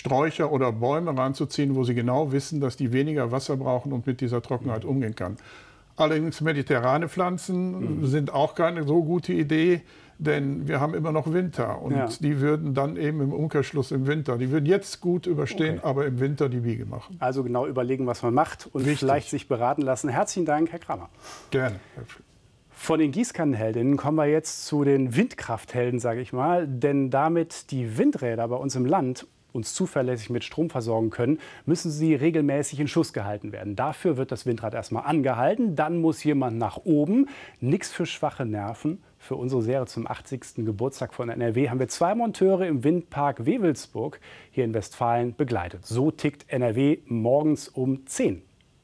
Sträucher oder Bäume ranzuziehen, wo sie genau wissen, dass die weniger Wasser brauchen und mit dieser Trockenheit umgehen kann. Allerdings mediterrane Pflanzen sind auch keine so gute Idee, denn wir haben immer noch Winter und die würden dann eben im Umkehrschluss im Winter, die würden jetzt gut überstehen, aber im Winter die Wiege machen. Also genau überlegen, was man macht und vielleicht sich beraten lassen. Herzlichen Dank, Herr Kramer. Gerne. Von den Gießkannenheldinnen kommen wir jetzt zu den Windkrafthelden, sage ich mal. Denn damit die Windräder bei uns im Land uns zuverlässig mit Strom versorgen können, müssen sie regelmäßig in Schuss gehalten werden. Dafür wird das Windrad erstmal angehalten, dann muss jemand nach oben. Nichts für schwache Nerven. Für unsere Serie zum 80. Geburtstag von NRW haben wir 2 Monteure im Windpark Wewelsburg hier in Westfalen begleitet. So tickt NRW morgens um 10.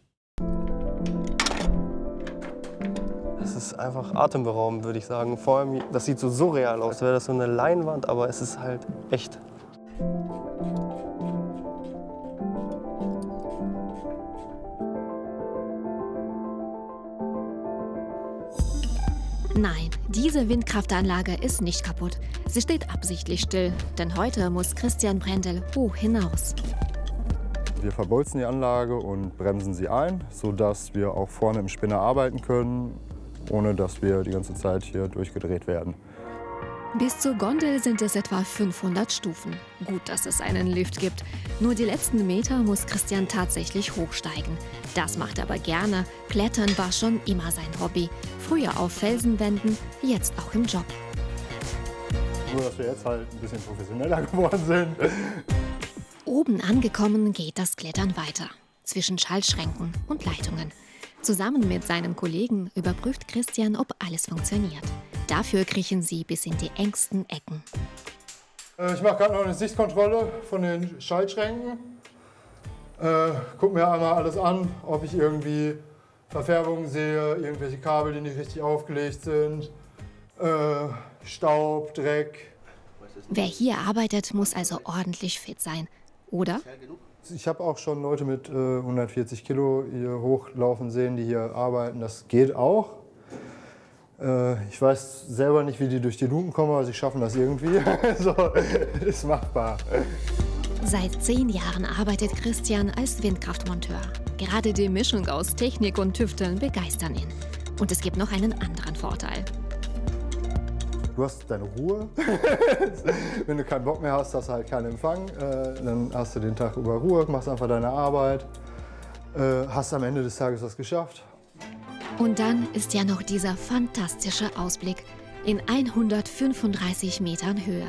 Es ist einfach atemberaubend, würde ich sagen. Vor allem, das sieht so surreal aus, als wäre das so eine Leinwand, aber es ist halt echt. Nein, diese Windkraftanlage ist nicht kaputt. Sie steht absichtlich still, denn heute muss Christian Brendel hoch hinaus. Wir verbolzen die Anlage und bremsen sie ein, sodass wir auch vorne im Spinner arbeiten können, ohne dass wir die ganze Zeit hier durchgedreht werden. Bis zur Gondel sind es etwa 500 Stufen. Gut, dass es einen Lift gibt. Nur die letzten Meter muss Christian tatsächlich hochsteigen. Das macht er aber gerne. Klettern war schon immer sein Hobby. Früher auf Felsenwänden, jetzt auch im Job. Nur, dass wir jetzt halt ein bisschen professioneller geworden sind. Oben angekommen geht das Klettern weiter. Zwischen Schaltschränken und Leitungen. Zusammen mit seinem Kollegen überprüft Christian, ob alles funktioniert. Dafür kriechen sie bis in die engsten Ecken. Ich mache gerade noch eine Sichtkontrolle von den Schaltschränken. Guck mir einmal alles an, ob ich irgendwie Verfärbungen sehe, irgendwelche Kabel, die nicht richtig aufgelegt sind, Staub, Dreck. Wer hier arbeitet, muss also ordentlich fit sein, oder? Ich habe auch schon Leute mit 140 Kilo hier hochlaufen sehen, die hier arbeiten. Das geht auch. Ich weiß selber nicht, wie die durch die Luken kommen, aber sie schaffen das irgendwie. So, ist machbar. Seit 10 Jahren arbeitet Christian als Windkraftmonteur. Gerade die Mischung aus Technik und Tüfteln begeistern ihn. Und es gibt noch einen anderen Vorteil. Du hast deine Ruhe. Wenn du keinen Bock mehr hast, hast du halt keinen Empfang. Dann hast du den Tag über Ruhe, machst einfach deine Arbeit, hast am Ende des Tages was geschafft. Und dann ist ja noch dieser fantastische Ausblick in 135 Metern Höhe.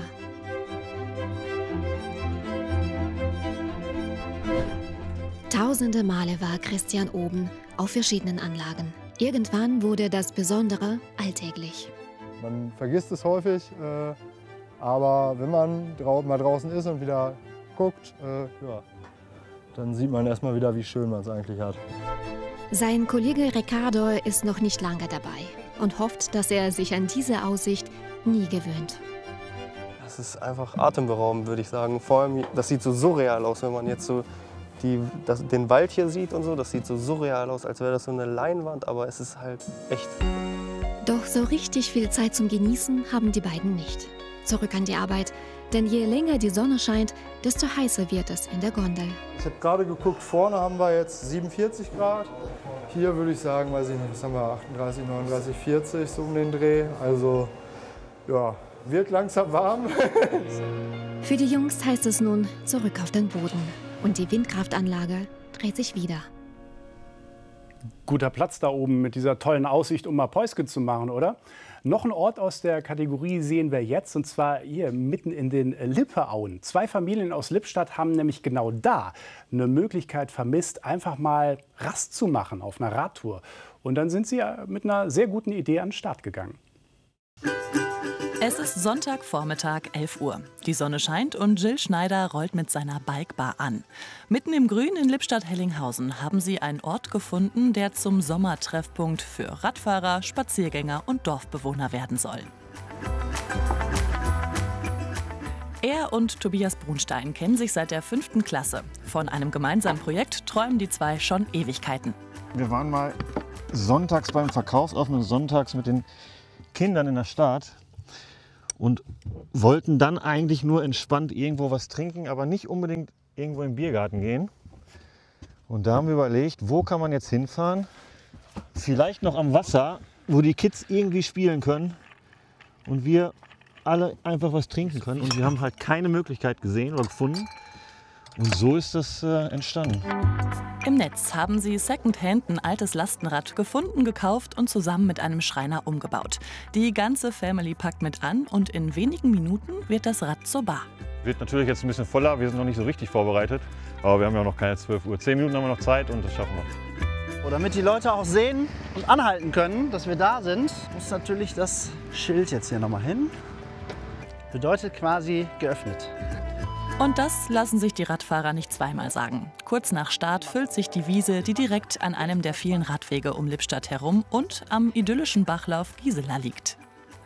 Tausende Male war Christian oben auf verschiedenen Anlagen. Irgendwann wurde das Besondere alltäglich. Man vergisst es häufig, aber wenn man mal draußen ist und wieder guckt, ja, dann sieht man erstmal wieder, wie schön man es eigentlich hat. Sein Kollege Ricardo ist noch nicht lange dabei und hofft, dass er sich an diese Aussicht nie gewöhnt. Das ist einfach atemberaubend, würde ich sagen. Vor allem, das sieht so surreal aus, wenn man jetzt so den Wald hier sieht und so. Das sieht so surreal aus, als wäre das so eine Leinwand, aber es ist halt echt. Doch so richtig viel Zeit zum Genießen haben die beiden nicht. Zurück an die Arbeit, denn je länger die Sonne scheint, desto heißer wird es in der Gondel. Ich habe gerade geguckt, vorne haben wir jetzt 47 Grad. Hier würde ich sagen, weiß ich nicht, was haben wir, 38, 39, 40, so um den Dreh. Also, ja, wird langsam warm. Für die Jungs heißt es nun zurück auf den Boden. Und die Windkraftanlage dreht sich wieder. Guter Platz da oben mit dieser tollen Aussicht, um mal Päuschen zu machen, oder? Noch einen Ort aus der Kategorie sehen wir jetzt, und zwar hier mitten in den Lippeauen. 2 Familien aus Lippstadt haben nämlich genau da eine Möglichkeit vermisst, einfach mal Rast zu machen auf einer Radtour. Und dann sind sie mit einer sehr guten Idee an den Start gegangen. Es ist Sonntagvormittag, 11 Uhr. Die Sonne scheint und Jill Schneider rollt mit seiner Bikebar an. Mitten im Grün in Lippstadt-Hellinghausen haben sie einen Ort gefunden, der zum Sommertreffpunkt für Radfahrer, Spaziergänger und Dorfbewohner werden soll. Er und Tobias Brunstein kennen sich seit der 5. Klasse. Von einem gemeinsamen Projekt träumen die zwei schon Ewigkeiten. Wir waren mal sonntags beim Verkaufsoffenen, sonntags mit den Kindern in der Stadt. und wollten dann eigentlich nur entspannt irgendwo was trinken, aber nicht unbedingt irgendwo im Biergarten gehen. Und da haben wir überlegt, wo kann man jetzt hinfahren? Vielleicht noch am Wasser, wo die Kids irgendwie spielen können und wir alle einfach was trinken können. Und wir haben halt keine Möglichkeit gesehen oder gefunden. Und so ist das entstanden. Im Netz haben sie secondhand ein altes Lastenrad gefunden, gekauft und zusammen mit einem Schreiner umgebaut. Die ganze Family packt mit an und in wenigen Minuten wird das Rad zur Bar. Wird natürlich jetzt ein bisschen voller, wir sind noch nicht so richtig vorbereitet. Aber wir haben ja noch keine 12 Uhr. 10 Minuten haben wir noch Zeit und das schaffen wir. Oh, damit die Leute auch sehen und anhalten können, dass wir da sind, muss natürlich das Schild jetzt hier nochmal hin. Bedeutet quasi geöffnet. Und das lassen sich die Radfahrer nicht zweimal sagen. Kurz nach Start füllt sich die Wiese, die direkt an einem der vielen Radwege um Lippstadt herum und am idyllischen Bachlauf Gisela liegt.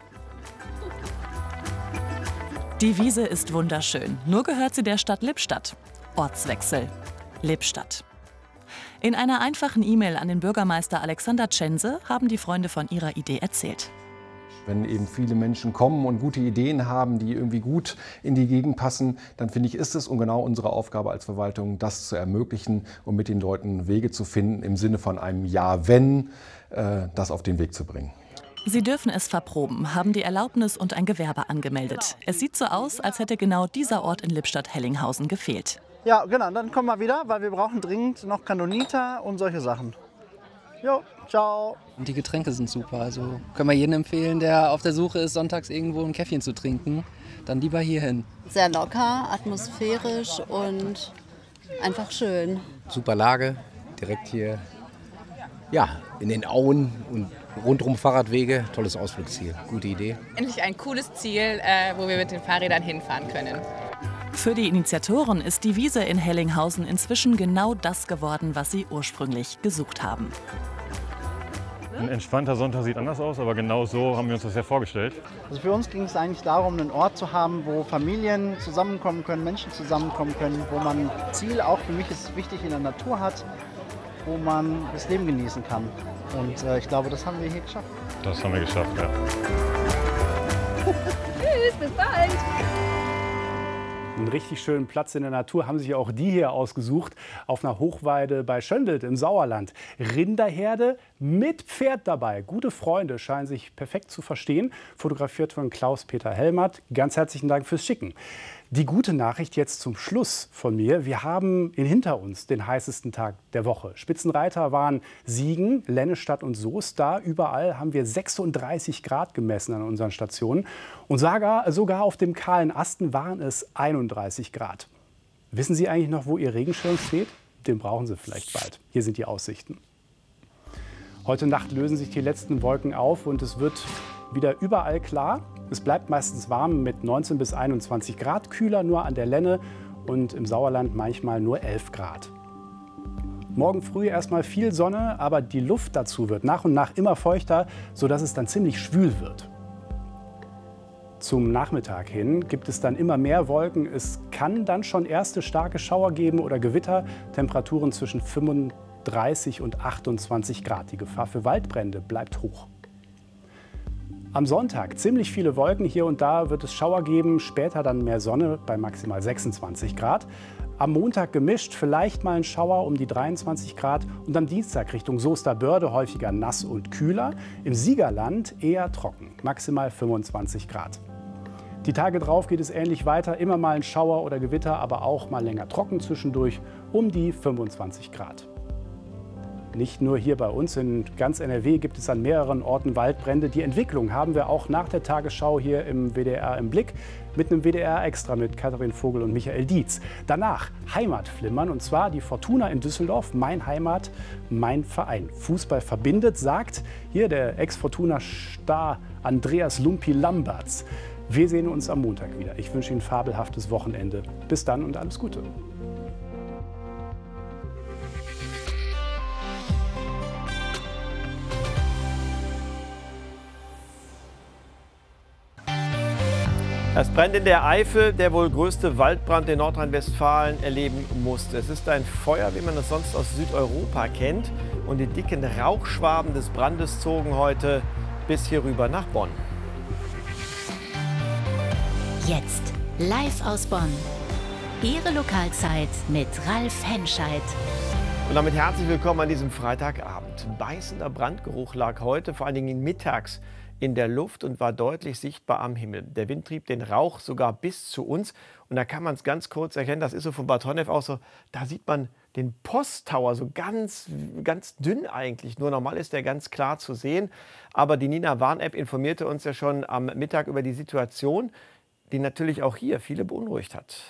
Die Wiese ist wunderschön, nur gehört sie der Stadt Lippstadt. Ortswechsel. Lippstadt. In einer einfachen E-Mail an den Bürgermeister Alexander Tschense haben die Freunde von ihrer Idee erzählt. Wenn eben viele Menschen kommen und gute Ideen haben, die irgendwie gut in die Gegend passen, dann finde ich, ist es und genau unsere Aufgabe als Verwaltung, das zu ermöglichen und mit den Leuten Wege zu finden, im Sinne von einem Ja, wenn, das auf den Weg zu bringen. Sie dürfen es verproben, haben die Erlaubnis und ein Gewerbe angemeldet. Es sieht so aus, als hätte genau dieser Ort in Lippstadt-Hellinghausen gefehlt. Ja, genau, dann kommen wir wieder, weil wir brauchen dringend noch Kanoniter und solche Sachen. Jo, ciao. Und die Getränke sind super, also können wir jedem empfehlen, der auf der Suche ist, sonntags irgendwo ein Käffchen zu trinken, dann lieber hierhin. Sehr locker, atmosphärisch und einfach schön. Super Lage, direkt hier in den Auen und rundum Fahrradwege, tolles Ausflugsziel, gute Idee. Endlich ein cooles Ziel, wo wir mit den Fahrrädern hinfahren können. Für die Initiatoren ist die Wiese in Hellinghausen inzwischen genau das geworden, was sie ursprünglich gesucht haben. Ein entspannter Sonntag sieht anders aus, aber genau so haben wir uns das ja vorgestellt. Also für uns ging es eigentlich darum, einen Ort zu haben, wo Familien zusammenkommen können, Menschen zusammenkommen können, wo man ein Ziel, auch für mich ist wichtig, in der Natur hat, wo man das Leben genießen kann. Und ich glaube, das haben wir hier geschafft. Das haben wir geschafft, ja. Tschüss, bis bald! Einen richtig schönen Platz in der Natur haben sich auch die hier ausgesucht, auf einer Hochweide bei Schöndelt im Sauerland. Rinderherde mit Pferd dabei. Gute Freunde, scheinen sich perfekt zu verstehen. Fotografiert von Klaus-Peter Helmert. Ganz herzlichen Dank fürs Schicken. Die gute Nachricht jetzt zum Schluss von mir. Wir haben hinter uns den heißesten Tag der Woche. Spitzenreiter waren Siegen, Lennestadt und Soest. Da überall haben wir 36 Grad gemessen an unseren Stationen. Und sogar auf dem kahlen Asten waren es 31 Grad. Wissen Sie eigentlich noch, wo Ihr Regenschirm steht? Den brauchen Sie vielleicht bald. Hier sind die Aussichten. Heute Nacht lösen sich die letzten Wolken auf und es wird wieder überall klar. Es bleibt meistens warm mit 19 bis 21 Grad, kühler nur an der Lenne und im Sauerland manchmal nur 11 Grad. Morgen früh erstmal viel Sonne, aber die Luft dazu wird nach und nach immer feuchter, sodass es dann ziemlich schwül wird. Zum Nachmittag hin gibt es dann immer mehr Wolken. Es kann dann schon erste starke Schauer geben oder Gewitter, Temperaturen zwischen 35 und 28 Grad. Die Gefahr für Waldbrände bleibt hoch. Am Sonntag ziemlich viele Wolken, hier und da wird es Schauer geben, später dann mehr Sonne bei maximal 26 Grad. Am Montag gemischt, vielleicht mal ein Schauer um die 23 Grad und am Dienstag Richtung Soester-Börde häufiger nass und kühler. Im Siegerland eher trocken, maximal 25 Grad. Die Tage drauf geht es ähnlich weiter, immer mal ein Schauer oder Gewitter, aber auch mal länger trocken zwischendurch um die 25 Grad. Nicht nur hier bei uns, in ganz NRW gibt es an mehreren Orten Waldbrände. Die Entwicklung haben wir auch nach der Tagesschau hier im WDR im Blick mit einem WDR-Extra mit Katharin Vogel und Michael Dietz. Danach Heimatflimmern und zwar die Fortuna in Düsseldorf, mein Heimat, mein Verein. Fußball verbindet, sagt hier der Ex-Fortuna-Star Andreas Lumpi-Lamberts. Wir sehen uns am Montag wieder. Ich wünsche Ihnen ein fabelhaftes Wochenende. Bis dann und alles Gute. Es brennt in der Eifel, der wohl größte Waldbrand, den Nordrhein-Westfalen erleben musste. Es ist ein Feuer, wie man es sonst aus Südeuropa kennt. Und die dicken Rauchschwaden des Brandes zogen heute bis hier rüber nach Bonn. Jetzt live aus Bonn. Ihre Lokalzeit mit Ralf Henscheid. Und damit herzlich willkommen an diesem Freitagabend. Beißender Brandgeruch lag heute vor allen Dingen mittags in der Luft und war deutlich sichtbar am Himmel. Der Wind trieb den Rauch sogar bis zu uns. Und da kann man es ganz kurz erkennen, das ist so von Bad Honnef aus so, da sieht man den Posttower so ganz dünn eigentlich. Nur normal ist der ganz klar zu sehen. Aber die Nina Warn-App informierte uns ja schon am Mittag über die Situation, die natürlich auch hier viele beunruhigt hat.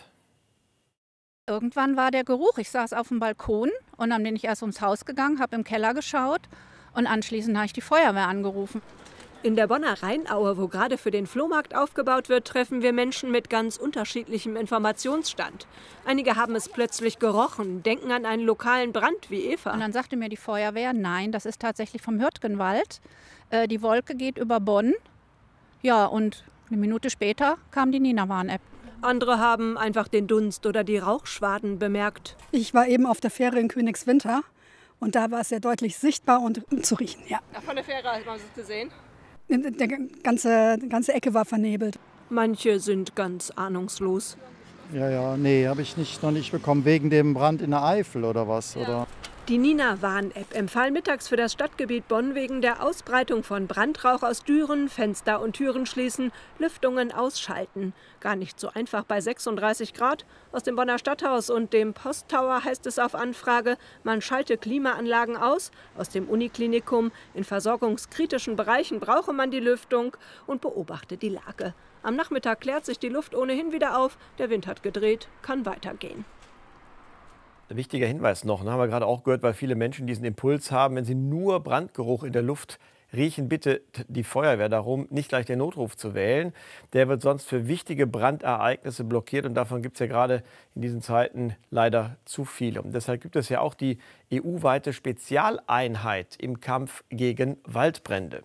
Irgendwann war der Geruch. Ich saß auf dem Balkon und dann bin ich erst ums Haus gegangen, habe im Keller geschaut und anschließend habe ich die Feuerwehr angerufen. In der Bonner Rheinaue, wo gerade für den Flohmarkt aufgebaut wird, treffen wir Menschen mit ganz unterschiedlichem Informationsstand. Einige haben es plötzlich gerochen, denken an einen lokalen Brand wie Eva. Und dann sagte mir die Feuerwehr, nein, das ist tatsächlich vom Hürtgenwald. Die Wolke geht über Bonn. Ja, und eine Minute später kam die Nina Warn-App. Andere haben einfach den Dunst oder die Rauchschwaden bemerkt. Ich war eben auf der Fähre in Königswinter und da war es sehr deutlich sichtbar und zu riechen. Ja. Von der Fähre hat man es gesehen? Die ganze Ecke war vernebelt. Manche sind ganz ahnungslos. Nee, habe ich noch nicht bekommen. Wegen dem Brand in der Eifel oder was? Ja. Oder? Die Nina Warn-App empfahl mittags für das Stadtgebiet Bonn wegen der Ausbreitung von Brandrauch aus Türen, Fenster und Türen schließen, Lüftungen ausschalten. Gar nicht so einfach bei 36 Grad. Aus dem Bonner Stadthaus und dem Posttower heißt es auf Anfrage, man schalte Klimaanlagen aus. Aus dem Uniklinikum, in versorgungskritischen Bereichen brauche man die Lüftung und beobachte die Lage. Am Nachmittag klärt sich die Luft ohnehin wieder auf. Der Wind hat gedreht, kann weitergehen. Ein wichtiger Hinweis noch, haben wir gerade auch gehört, weil viele Menschen diesen Impuls haben, wenn sie nur Brandgeruch in der Luft riechen, bitte die Feuerwehr darum, nicht gleich den Notruf zu wählen. Der wird sonst für wichtige Brandereignisse blockiert und davon gibt es ja gerade in diesen Zeiten leider zu viele. Und deshalb gibt es ja auch die EU-weite Spezialeinheit im Kampf gegen Waldbrände.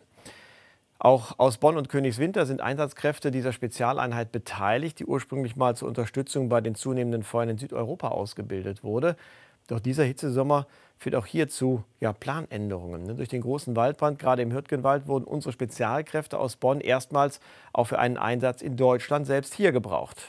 Auch aus Bonn und Königswinter sind Einsatzkräfte dieser Spezialeinheit beteiligt, die ursprünglich mal zur Unterstützung bei den zunehmenden Feuern in Südeuropa ausgebildet wurde. Doch dieser Hitzesommer führt auch hier zu Planänderungen. Durch den großen Waldbrand, gerade im Hürtgenwald, wurden unsere Spezialkräfte aus Bonn erstmals auch für einen Einsatz in Deutschland selbst hier gebraucht.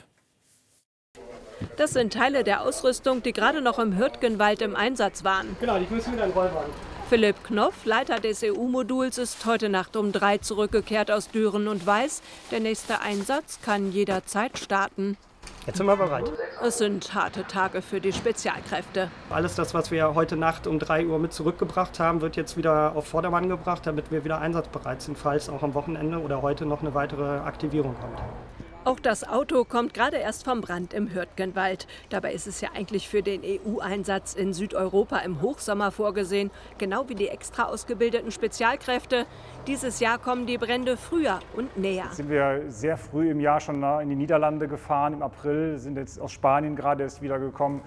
Das sind Teile der Ausrüstung, die gerade noch im Hürtgenwald im Einsatz waren. Genau, die müssen wieder in den Rollwagen. Philipp Knopf, Leiter des EU-Moduls, ist heute Nacht um 3 zurückgekehrt aus Düren und weiß, der nächste Einsatz kann jederzeit starten. Jetzt sind wir bereit. Es sind harte Tage für die Spezialkräfte. Alles das, was wir heute Nacht um 3 Uhr mit zurückgebracht haben, wird jetzt wieder auf Vordermann gebracht, damit wir wieder einsatzbereit sind, falls auch am Wochenende oder heute noch eine weitere Aktivierung kommt. Auch das Auto kommt gerade erst vom Brand im Hürtgenwald. Dabei ist es ja eigentlich für den EU-Einsatz in Südeuropa im Hochsommer vorgesehen, genau wie die extra ausgebildeten Spezialkräfte. Dieses Jahr kommen die Brände früher und näher. Jetzt sind wir sehr früh im Jahr schon in die Niederlande gefahren, im April, sind jetzt aus Spanien gerade erst wieder gekommen.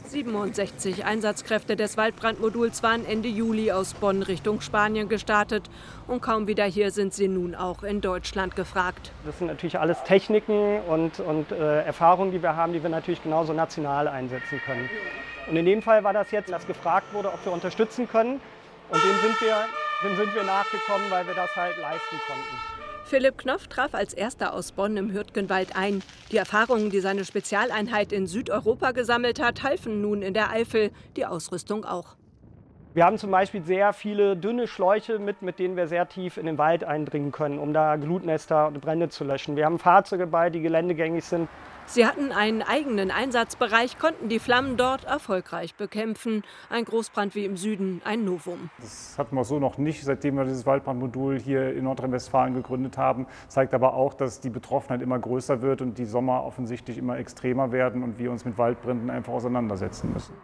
67 Einsatzkräfte des Waldbrandmoduls waren Ende Juli aus Bonn Richtung Spanien gestartet. Und kaum wieder hier sind sie nun auch in Deutschland gefragt. Das sind natürlich alles Techniken und Erfahrungen, die wir haben, die wir natürlich genauso national einsetzen können. Und in dem Fall war das jetzt, dass gefragt wurde, ob wir unterstützen können. Und dem sind wir nachgekommen, weil wir das halt leisten konnten. Philipp Knopf traf als erster aus Bonn im Hürtgenwald ein. Die Erfahrungen, die seine Spezialeinheit in Südeuropa gesammelt hat, halfen nun in der Eifel, die Ausrüstung auch. Wir haben zum Beispiel sehr viele dünne Schläuche mit denen wir sehr tief in den Wald eindringen können, um da Glutnester und Brände zu löschen. Wir haben Fahrzeuge bei, die geländegängig sind. Sie hatten einen eigenen Einsatzbereich, konnten die Flammen dort erfolgreich bekämpfen. Ein Großbrand wie im Süden, ein Novum. Das hatten wir so noch nicht, seitdem wir dieses Waldbrandmodul hier in Nordrhein-Westfalen gegründet haben. Zeigt aber auch, dass die Betroffenheit immer größer wird und die Sommer offensichtlich immer extremer werden und wir uns mit Waldbränden einfach auseinandersetzen müssen.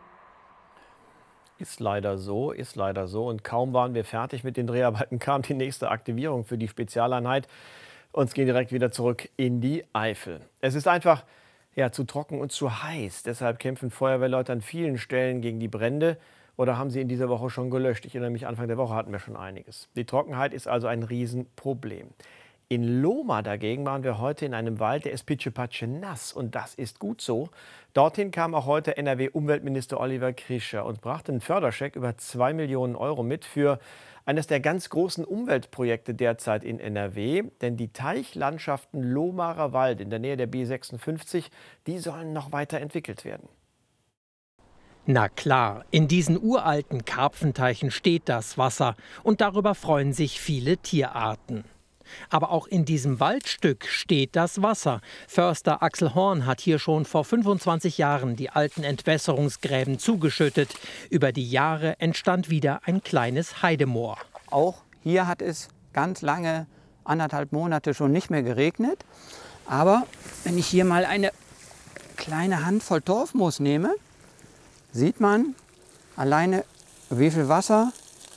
Ist leider so, ist leider so. Und kaum waren wir fertig mit den Dreharbeiten, kam die nächste Aktivierung für die Spezialeinheit. Und es ging direkt wieder zurück in die Eifel. Es ist einfach zu trocken und zu heiß. Deshalb kämpfen Feuerwehrleute an vielen Stellen gegen die Brände oder haben sie in dieser Woche schon gelöscht. Ich erinnere mich, Anfang der Woche hatten wir schon einiges. Die Trockenheit ist also ein Riesenproblem. In Loma dagegen waren wir heute in einem Wald, der ist pitschepatsche nass. Und das ist gut so. Dorthin kam auch heute NRW-Umweltminister Oliver Krischer und brachte einen Förderscheck über 2 Millionen € mit für eines der ganz großen Umweltprojekte derzeit in NRW. Denn die Teichlandschaften Lomarer Wald in der Nähe der B56, die sollen noch weiter entwickelt werden. Na klar, in diesen uralten Karpfenteichen steht das Wasser und darüber freuen sich viele Tierarten. Aber auch in diesem Waldstück steht das Wasser. Förster Axel Horn hat hier schon vor 25 Jahren die alten Entwässerungsgräben zugeschüttet. Über die Jahre entstand wieder ein kleines Heidemoor. Auch hier hat es ganz lange, 1,5 Monate schon nicht mehr geregnet. Aber wenn ich hier mal eine kleine Handvoll Torfmoos nehme, sieht man alleine, wie viel Wasser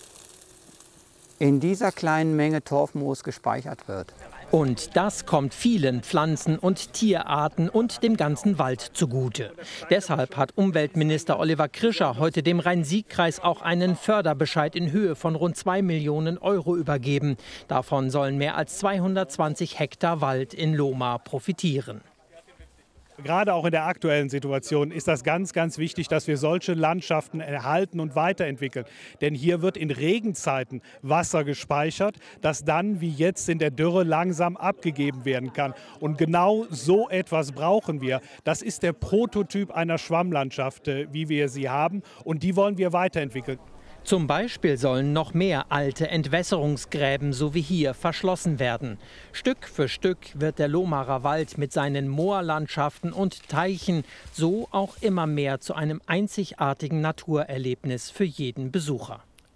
in dieser kleinen Menge Torfmoos gespeichert wird. Und das kommt vielen Pflanzen- und Tierarten und dem ganzen Wald zugute. Deshalb hat Umweltminister Oliver Krischer heute dem Rhein-Sieg-Kreis auch einen Förderbescheid in Höhe von rund 2 Millionen € übergeben. Davon sollen mehr als 220 Hektar Wald in Loma profitieren. Gerade auch in der aktuellen Situation ist das ganz, ganz wichtig, dass wir solche Landschaften erhalten und weiterentwickeln. Denn hier wird in Regenzeiten Wasser gespeichert, das dann wie jetzt in der Dürre langsam abgegeben werden kann. Und genau so etwas brauchen wir. Das ist der Prototyp einer Schwammlandschaft, wie wir sie haben. Und die wollen wir weiterentwickeln. Zum Beispiel sollen noch mehr alte Entwässerungsgräben, so wie hier, verschlossen werden. Stück für Stück wird der Lomarer Wald mit seinen Moorlandschaften und Teichen so auch immer mehr zu einem einzigartigen Naturerlebnis für jeden Besucher.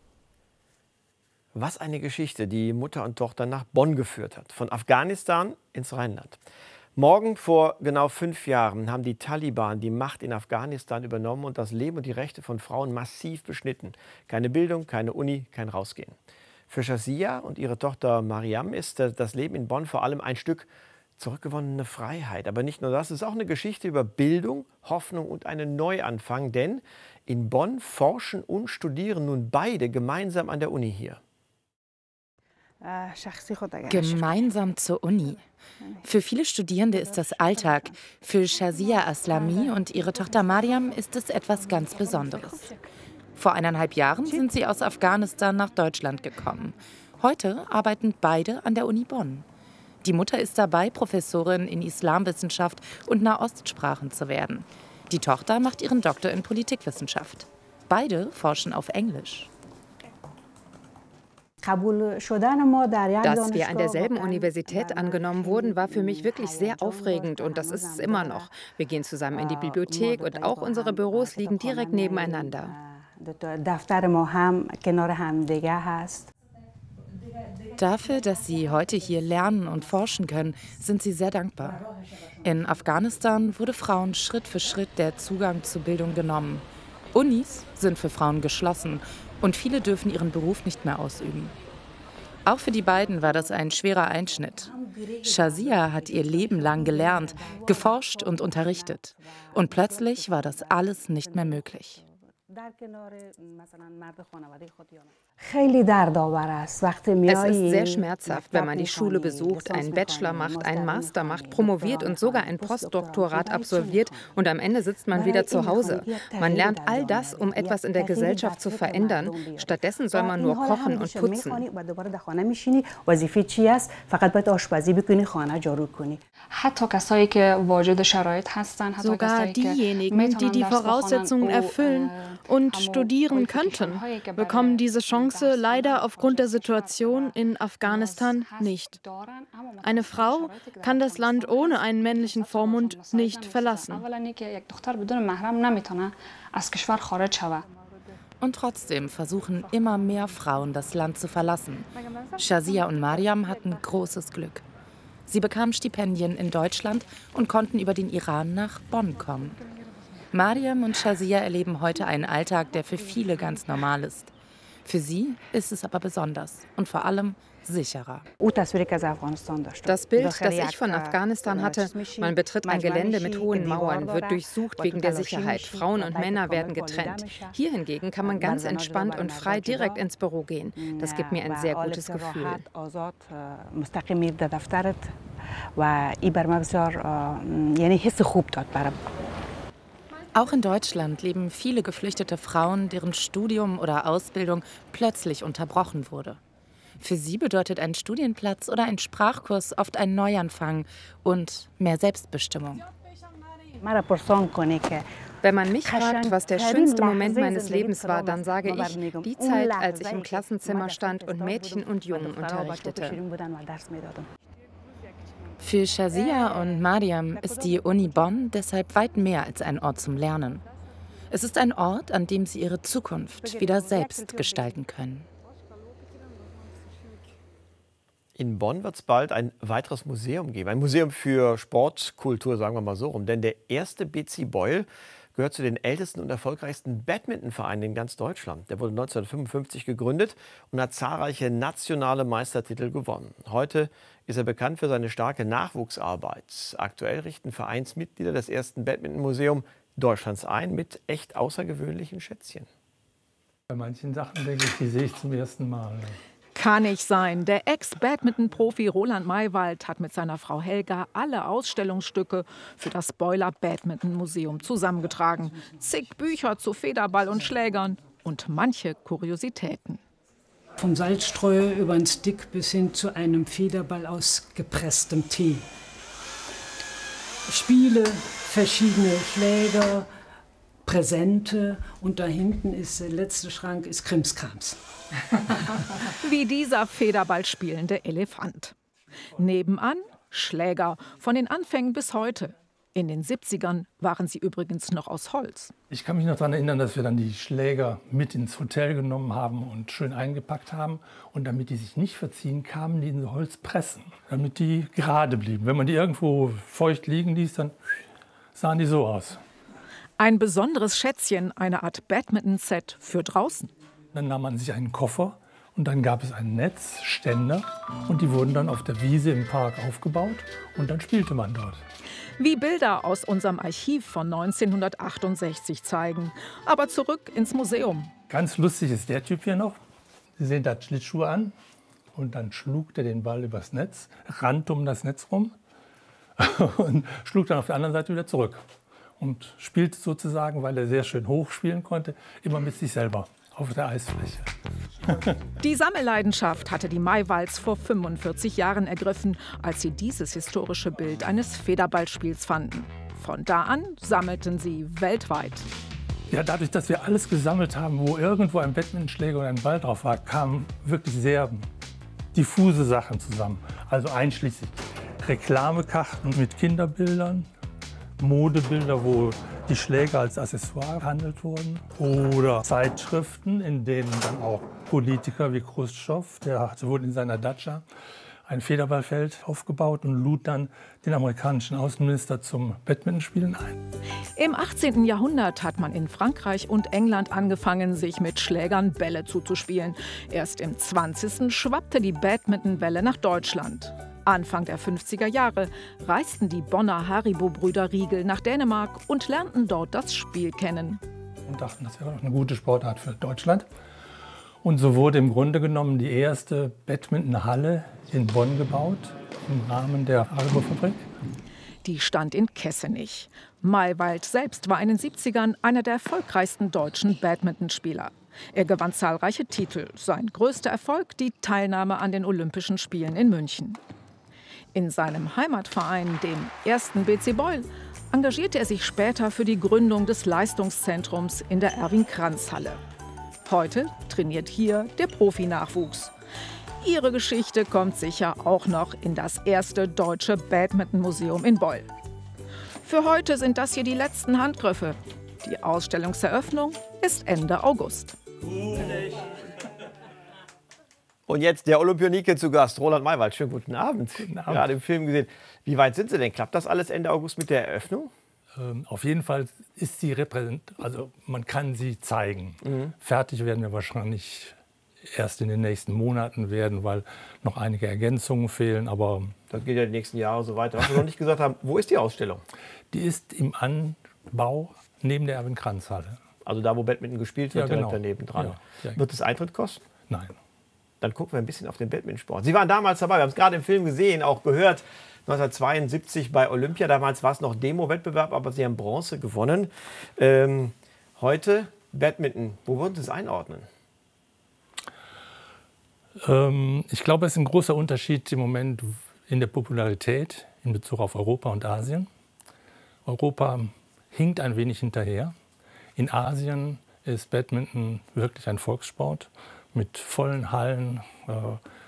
Was eine Geschichte, die Mutter und Tochter nach Bonn geführt hat. Von Afghanistan ins Rheinland. Morgen vor genau 5 Jahren haben die Taliban die Macht in Afghanistan übernommen und das Leben und die Rechte von Frauen massiv beschnitten. Keine Bildung, keine Uni, kein Rausgehen. Für Shazia und ihre Tochter Mariam ist das Leben in Bonn vor allem ein Stück zurückgewonnene Freiheit. Aber nicht nur das, es ist auch eine Geschichte über Bildung, Hoffnung und einen Neuanfang. Denn in Bonn forschen und studieren nun beide gemeinsam an der Uni hier. Gemeinsam zur Uni. Für viele Studierende ist das Alltag. Für Shazia Aslami und ihre Tochter Mariam ist es etwas ganz Besonderes. Vor 1,5 Jahren sind sie aus Afghanistan nach Deutschland gekommen. Heute arbeiten beide an der Uni Bonn. Die Mutter ist dabei, Professorin in Islamwissenschaft und Nahostsprachen zu werden. Die Tochter macht ihren Doktor in Politikwissenschaft. Beide forschen auf Englisch. Dass wir an derselben Universität angenommen wurden, war für mich wirklich sehr aufregend und das ist es immer noch. Wir gehen zusammen in die Bibliothek und auch unsere Büros liegen direkt nebeneinander. Dafür, dass sie heute hier lernen und forschen können, sind sie sehr dankbar. In Afghanistan wurde Frauen Schritt für Schritt der Zugang zur Bildung genommen. Unis sind für Frauen geschlossen und viele dürfen ihren Beruf nicht mehr ausüben. Auch für die beiden war das ein schwerer Einschnitt. Shazia hat ihr Leben lang gelernt, geforscht und unterrichtet. Und plötzlich war das alles nicht mehr möglich. Es ist sehr schmerzhaft, wenn man die Schule besucht, einen Bachelor macht, einen Master macht, promoviert und sogar ein Postdoktorat absolviert und am Ende sitzt man wieder zu Hause. Man lernt all das, um etwas in der Gesellschaft zu verändern. Stattdessen soll man nur kochen und putzen. Sogar diejenigen, die die Voraussetzungen erfüllen und studieren könnten, bekommen diese Chance leider aufgrund der Situation in Afghanistan nicht. Eine Frau kann das Land ohne einen männlichen Vormund nicht verlassen. Und trotzdem versuchen immer mehr Frauen, das Land zu verlassen. Shazia und Mariam hatten großes Glück. Sie bekamen Stipendien in Deutschland und konnten über den Iran nach Bonn kommen. Mariam und Shazia erleben heute einen Alltag, der für viele ganz normal ist. Für sie ist es aber besonders und vor allem sicherer. Das Bild, das ich von Afghanistan hatte, man betritt ein Gelände mit hohen Mauern, wird durchsucht wegen der Sicherheit. Frauen und Männer werden getrennt. Hier hingegen kann man ganz entspannt und frei direkt ins Büro gehen. Das gibt mir ein sehr gutes Gefühl. Auch in Deutschland leben viele geflüchtete Frauen, deren Studium oder Ausbildung plötzlich unterbrochen wurde. Für sie bedeutet ein Studienplatz oder ein Sprachkurs oft einen Neuanfang und mehr Selbstbestimmung. Wenn man mich fragt, was der schönste Moment meines Lebens war, dann sage ich, die Zeit, als ich im Klassenzimmer stand und Mädchen und Jungen unterrichtete. Für Shazia und Mariam ist die Uni Bonn deshalb weit mehr als ein Ort zum Lernen. Es ist ein Ort, an dem sie ihre Zukunft wieder selbst gestalten können. In Bonn wird es bald ein weiteres Museum geben. Ein Museum für Sportkultur, sagen wir mal so rum. Denn der erste BC Boyle gehört zu den ältesten und erfolgreichsten Badmintonvereinen in ganz Deutschland. Der wurde 1955 gegründet und hat zahlreiche nationale Meistertitel gewonnen. Heute ist er bekannt für seine starke Nachwuchsarbeit. Aktuell richten Vereinsmitglieder des ersten Badmintonmuseums Deutschlands ein mit echt außergewöhnlichen Schätzchen. Bei manchen Sachen denke ich, die sehe ich zum ersten Mal. Kann nicht sein. Der Ex-Badminton-Profi Roland Maywald hat mit seiner Frau Helga alle Ausstellungsstücke für das Boiler Badminton-Museum zusammengetragen. Zig Bücher zu Federball und Schlägern und manche Kuriositäten. Vom Salzstreuer über einen Stick bis hin zu einem Federball aus gepresstem Tee. Spiele, verschiedene Schläger, Präsente und da hinten ist der letzte Schrank, ist Krimskrams. Wie dieser Federball spielende Elefant. Nebenan Schläger, von den Anfängen bis heute. In den 70ern waren sie übrigens noch aus Holz. Ich kann mich noch daran erinnern, dass wir dann die Schläger mit ins Hotel genommen haben und schön eingepackt haben. Und damit die sich nicht verziehen, kamen die in Holzpressen, damit die gerade blieben. Wenn man die irgendwo feucht liegen ließ, dann sahen die so aus. Ein besonderes Schätzchen, eine Art Badminton-Set für draußen. Dann nahm man sich einen Koffer und dann gab es ein Netz, Ständer und die wurden dann auf der Wiese im Park aufgebaut und dann spielte man dort. Wie Bilder aus unserem Archiv von 1968 zeigen. Aber zurück ins Museum. Ganz lustig ist der Typ hier noch. Sie sehen da Schlittschuhe an und dann schlug der den Ball übers Netz, rannte um das Netz rum und schlug dann auf der anderen Seite wieder zurück. Und spielte sozusagen, weil er sehr schön hoch spielen konnte, immer mit sich selber auf der Eisfläche. Die Sammelleidenschaft hatte die Maywalds vor 45 Jahren ergriffen, als sie dieses historische Bild eines Federballspiels fanden. Von da an sammelten sie weltweit. Ja, dadurch, dass wir alles gesammelt haben, wo irgendwo ein Badmintonschläger oder ein Ball drauf war, kamen wirklich sehr diffuse Sachen zusammen. Also einschließlich Reklamekarten mit Kinderbildern, Modebilder, wo die Schläger als Accessoire gehandelt wurden. Oder Zeitschriften, in denen dann auch Politiker wie Chruschtschow, der wurde in seiner Datscha ein Federballfeld aufgebaut und lud dann den amerikanischen Außenminister zum Badmintonspielen ein. Im 18. Jahrhundert hat man in Frankreich und England angefangen, sich mit Schlägern Bälle zuzuspielen. Erst im 20. schwappte die Badmintonwelle nach Deutschland. Anfang der 50er Jahre reisten die Bonner Haribo-Brüder Riegel nach Dänemark und lernten dort das Spiel kennen. Und dachten, das wäre eine gute Sportart für Deutschland. Und so wurde im Grunde genommen die erste Badmintonhalle in Bonn gebaut, im Rahmen der Haribo-Fabrik. Die stand in Kessenich. Maywald selbst war in den 70ern einer der erfolgreichsten deutschen Badmintonspieler. Er gewann zahlreiche Titel. Sein größter Erfolg die Teilnahme an den Olympischen Spielen in München. In seinem Heimatverein, dem ersten BC Boyle, engagierte er sich später für die Gründung des Leistungszentrums in der Erwin-Kranz-Halle. Heute trainiert hier der Profi-Nachwuchs. Ihre Geschichte kommt sicher auch noch in das erste deutsche Badminton-Museum in Boyle. Für heute sind das hier die letzten Handgriffe. Die Ausstellungseröffnung ist Ende August. Und jetzt der Olympionike zu Gast, Roland Maywald. Schönen guten Abend. Guten Abend. Gerade im Film gesehen. Wie weit sind Sie denn? Klappt das alles Ende August mit der Eröffnung? Auf jeden Fall ist sie also man kann sie zeigen. Fertig werden wir wahrscheinlich erst in den nächsten Monaten werden, weil noch einige Ergänzungen fehlen. Aber das geht ja die nächsten Jahre so weiter. Was wir noch nicht gesagt haben, wo ist die Ausstellung? Die ist im Anbau neben der Erwin-Kranz-Halle. Also da, wo Badminton gespielt wird, ja, genau. direkt daneben dran. Ja. Wird es Eintritt kosten? Nein. Dann gucken wir ein bisschen auf den Badmintonsport. Sie waren damals dabei, wir haben es gerade im Film gesehen, auch gehört, 1972 bei Olympia. Damals war es noch Demo-Wettbewerb, aber Sie haben Bronze gewonnen. Heute Badminton, wo würden Sie es einordnen? Ich glaube, es ist ein großer Unterschied im Moment in der Popularität in Bezug auf Europa und Asien. Europa hinkt ein wenig hinterher. In Asien ist Badminton wirklich ein Volkssport mit vollen Hallen,